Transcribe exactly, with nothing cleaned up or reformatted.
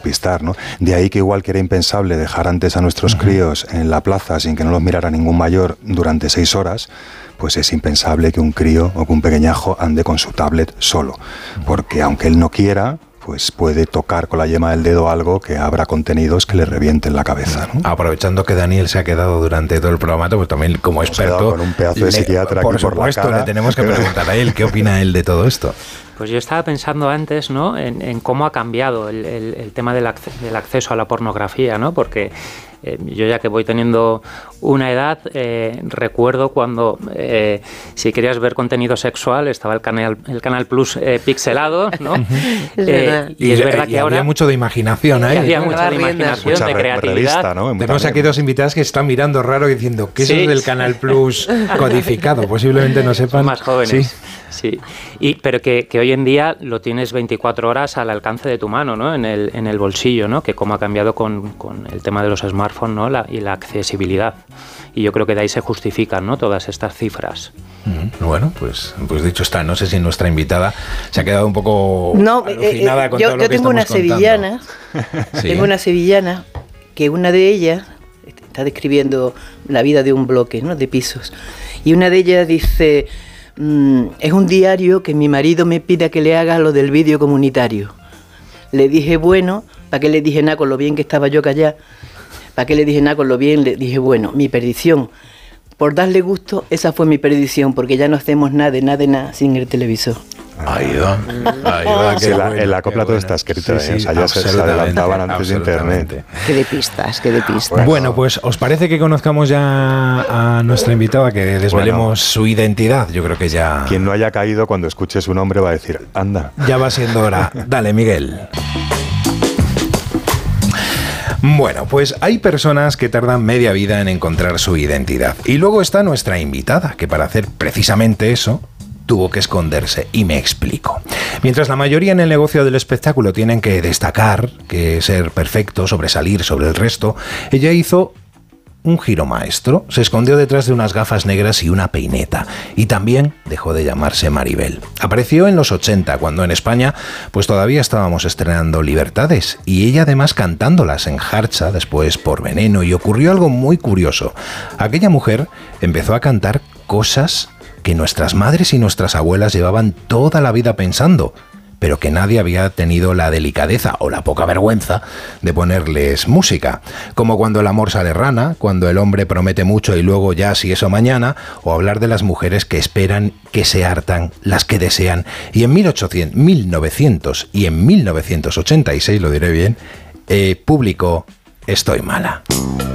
despistar, ¿no? De ahí que igual que era impensable dejar antes a nuestros uh-huh. críos en la plaza sin que no los mirara ningún mayor durante seis horas, pues es impensable que un crío o que un pequeñajo ande con su tablet solo, porque aunque él no quiera, pues puede tocar con la yema del dedo algo que abra contenidos que le revienten la cabeza, ¿no? Aprovechando que Daniel se ha quedado durante todo el programa, pues también como experto, con un pedazo de le, psiquiatra por aquí por supuesto, la cara. Le tenemos que preguntar a él qué opina él de todo esto. Pues yo estaba pensando antes, ¿no?, en, en cómo ha cambiado el, el, el tema del, acce- del acceso a la pornografía, ¿no? Porque eh, yo ya que voy teniendo una edad, eh, recuerdo cuando eh, si querías ver contenido sexual estaba el canal, el canal Plus eh, pixelado, ¿no? eh, y, y es verdad y que ahora... había mucho de imaginación ahí. Había mucha de imaginación, mucha de creatividad. Revista, ¿no? Tenemos también aquí dos invitadas que están mirando raro diciendo ¿qué sí. es del canal Plus codificado? Posiblemente no sepan. Son más jóvenes. Sí. Sí, y, pero que, que hoy en día lo tienes veinticuatro horas al alcance de tu mano, ¿no? En el, en el bolsillo, ¿no? Que como ha cambiado con, con el tema de los smartphones, ¿no? La, y la accesibilidad. Y yo creo que de ahí se justifican, ¿no?, todas estas cifras. Mm, bueno, pues, pues dicho está. No sé si nuestra invitada se ha quedado un poco no, alucinada eh, con yo, todo lo yo que tengo estamos una sevillana, ¿Sí? tengo una sevillana que una de ellas está describiendo la vida de un bloque, ¿no?, de pisos. Y una de ellas dice... Mm, es un diario que mi marido me pide que le haga lo del vídeo comunitario. Le dije bueno, ¿para qué le dije nada con lo bien que estaba yo callada? ¿Para qué le dije nada con lo bien? Le dije bueno, mi perdición. Por darle gusto, esa fue mi perdición, porque ya no hacemos nada de nada de nada sin el televisor. Ahí va, ahí va. Sí, la, en la copla todo está escrito, sí, sí, o sea, ya se, se adelantaban antes de internet. Qué de pistas, qué de pistas. Bueno, bueno, pues ¿os parece que conozcamos ya a nuestra invitada, que desvelemos bueno, su identidad? Yo creo que ya... Quien no haya caído cuando escuche su nombre va a decir, anda. Ya va siendo hora. Dale, Miguel. Bueno, pues hay personas que tardan media vida en encontrar su identidad. Y luego está nuestra invitada, que para hacer precisamente eso tuvo que esconderse, y me explico. Mientras la mayoría en el negocio del espectáculo tienen que destacar, que ser perfecto, sobresalir sobre el resto, ella hizo un giro maestro. Se escondió detrás de unas gafas negras y una peineta, y también dejó de llamarse Maribel. Apareció en los ochenta, cuando en España pues todavía estábamos estrenando Libertades, y ella además cantándolas en Jarcha, después por Veneno, y ocurrió algo muy curioso. Aquella mujer empezó a cantar cosas que nuestras madres y nuestras abuelas llevaban toda la vida pensando, pero que nadie había tenido la delicadeza o la poca vergüenza de ponerles música. Como cuando el amor sale rana, cuando el hombre promete mucho y luego ya si eso mañana, o hablar de las mujeres que esperan, que se hartan, las que desean. Y en mil ochocientos, mil novecientos y en mil novecientos ochenta y seis, lo diré bien, eh, publicó Estoy mala.